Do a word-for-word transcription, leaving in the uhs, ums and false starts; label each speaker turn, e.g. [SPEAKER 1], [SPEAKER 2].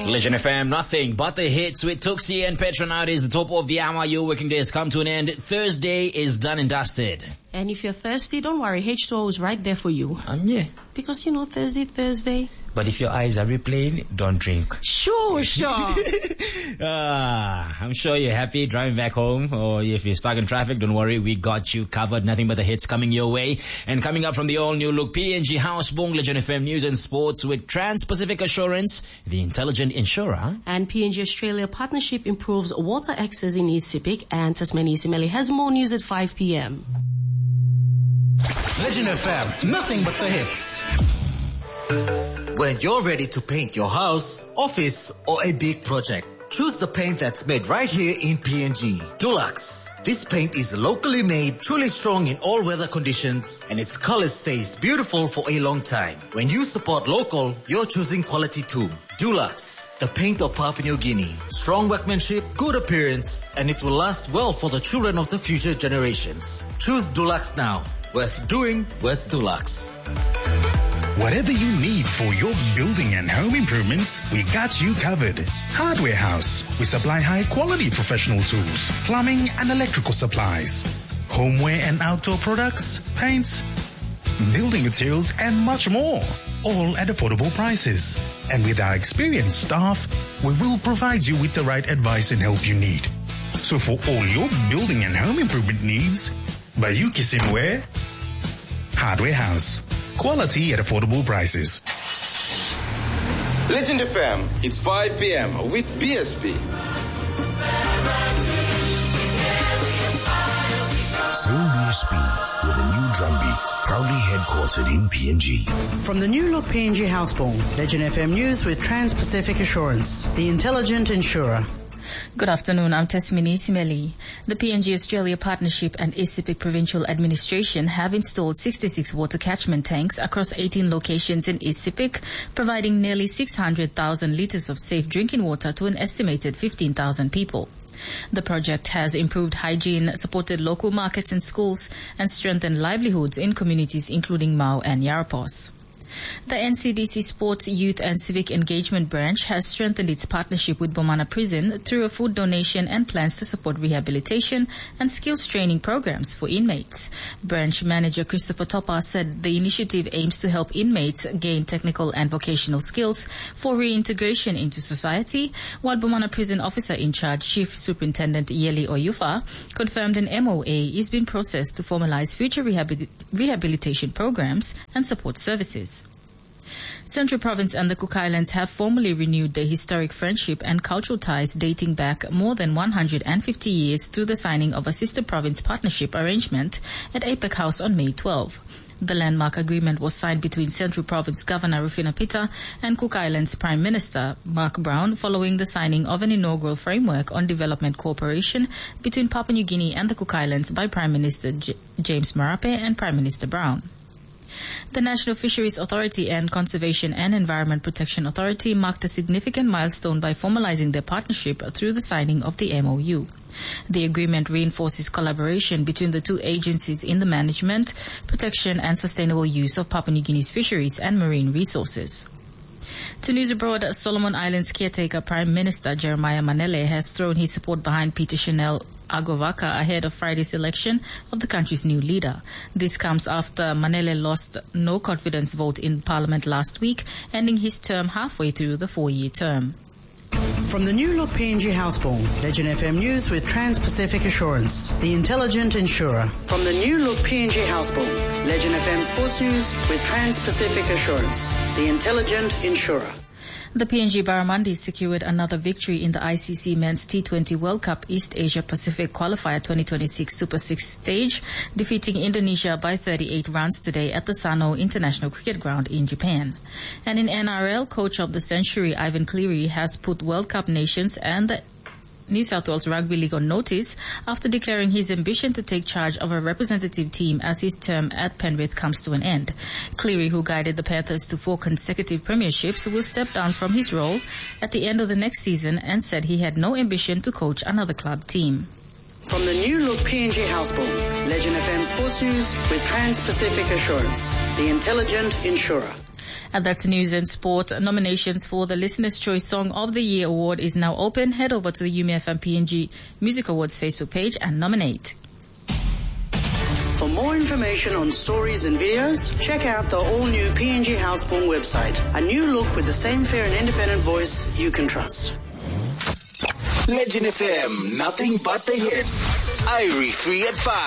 [SPEAKER 1] Legend F M, nothing but the hits with Tuxi and Petronaut. The top of the hour. Your working day has come to an end. Thursday is done and dusted.
[SPEAKER 2] And if you're thirsty, don't worry. H two O is right there for you.
[SPEAKER 1] Um, yeah.
[SPEAKER 2] Because, you know, Thursday, Thursday.
[SPEAKER 1] But if your eyes are replaying, don't drink.
[SPEAKER 2] Sure, sure.
[SPEAKER 1] ah, I'm sure you're happy driving back home. Or if you're stuck in traffic, don't worry. We got you covered. Nothing but the hits coming your way. And coming up from the all-new look, P N G House, Bong, Legend F M News and Sports with Trans-Pacific Assurance, the intelligent insurer.
[SPEAKER 2] And P N G Australia partnership improves water access in East Sepik. And Tasmania Isimeli has more news at five p.m.
[SPEAKER 3] Legend F M, nothing but the hits.
[SPEAKER 4] When you're ready to paint your house, office, or a big project, choose the paint that's made right here in P N G. Dulux. This paint is locally made, truly strong in all weather conditions, and its color stays beautiful for a long time. When you support local, you're choosing quality too. Dulux, the paint of Papua New Guinea. Strong workmanship, good appearance, and it will last well for the children of the future generations. Choose Dulux now. Worth doing with Dulux.
[SPEAKER 3] Whatever you need for your building and home improvements, we got you covered. Hardware House. We supply high-quality professional tools, plumbing and electrical supplies, homeware and outdoor products, paints, building materials, and much more. All at affordable prices. And with our experienced staff, we will provide you with the right advice and help you need. So for all your building and home improvement needs, Bayuki Simware, Hardware House. Quality at affordable prices.
[SPEAKER 5] Legend F M, it's five p.m. with B S P.
[SPEAKER 6] Sing B S P with a new drum beat, proudly headquartered in P N G.
[SPEAKER 7] From the new look P N G Houseborn, Legend F M News with Trans-Pacific Assurance, the intelligent insurer.
[SPEAKER 8] Good afternoon, I'm Tasmini Simeli. The P N G Australia Partnership and East Sepik Provincial Administration have installed sixty-six water catchment tanks across eighteen locations in East Sepik, providing nearly six hundred thousand litres of safe drinking water to an estimated fifteen thousand people. The project has improved hygiene, supported local markets and schools, and strengthened livelihoods in communities including Mau and Yarrapos. The N C D C Sports, Youth and Civic Engagement Branch has strengthened its partnership with Bomana Prison through a food donation and plans to support rehabilitation and skills training programs for inmates. Branch Manager Christopher Topper said the initiative aims to help inmates gain technical and vocational skills for reintegration into society, while Bomana Prison Officer in Charge, Chief Superintendent Yeli Oyufa, confirmed an M O A is being processed to formalize future rehabil- rehabilitation programs and support services. Central Province and the Cook Islands have formally renewed their historic friendship and cultural ties dating back more than one hundred fifty years through the signing of a sister province partnership arrangement at APEC House on May twelfth. The landmark agreement was signed between Central Province Governor Rufina Pita and Cook Islands Prime Minister Mark Brown following the signing of an inaugural framework on development cooperation between Papua New Guinea and the Cook Islands by Prime Minister J- James Marape and Prime Minister Brown. The National Fisheries Authority and Conservation and Environment Protection Authority marked a significant milestone by formalizing their partnership through the signing of the M O U. The agreement reinforces collaboration between the two agencies in the management, protection and sustainable use of Papua New Guinea's fisheries and marine resources. To news abroad, Solomon Islands caretaker Prime Minister Jeremiah Manele has thrown his support behind Peter Chanel Agovaka ahead of Friday's election of the country's new leader. This comes after Manele lost no confidence vote in Parliament last week, ending his term halfway through the four-year term.
[SPEAKER 7] From the new look P N G Houseborn, Legend F M News with Trans-Pacific Assurance, the intelligent insurer. From the new look P N G Houseborn, Legend F M Sports News with Trans-Pacific Assurance, the intelligent insurer.
[SPEAKER 8] The P N G Barramundis secured another victory in the I C C Men's T twenty World Cup East Asia Pacific Qualifier twenty twenty-six Super six stage, defeating Indonesia by thirty-eight runs today at the Sano International Cricket Ground in Japan. And in N R L, coach of the century Ivan Cleary has put World Cup nations and the New South Wales Rugby League on notice after declaring his ambition to take charge of a representative team as his term at Penrith comes to an end. Cleary, who guided the Panthers to four consecutive premierships, will step down from his role at the end of the next season and said he had no ambition to coach another club team.
[SPEAKER 7] From the new look P N G Houseborn, Legend F M Sports News with Trans-Pacific Assurance, the intelligent insurer.
[SPEAKER 8] And that's news and sport. Nominations for the Listener's Choice Song of the Year Award is now open. Head over to the U M F M P N G Music Awards Facebook page and nominate.
[SPEAKER 7] For more information on stories and videos, check out the all-new P N G Housebourne website. A new look with the same fair and independent voice you can trust.
[SPEAKER 6] Legend F M, nothing but the hits. Irie three at five.